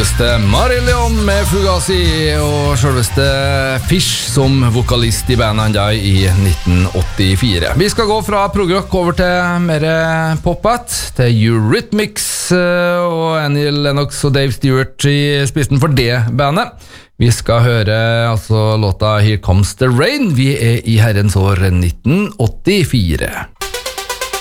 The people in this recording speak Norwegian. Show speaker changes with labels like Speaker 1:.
Speaker 1: Selveste Marillion med Fugazi og selveste Fish som vokalist i bandet Andai i 1984. Vi skal gå fra progrock over til mer pop-at, til Eurythmics og Annie Lennox og Dave Stewart i spissen for det bandet. Vi skal høre altså låta Here Comes the Rain. Vi i herrens år 1984.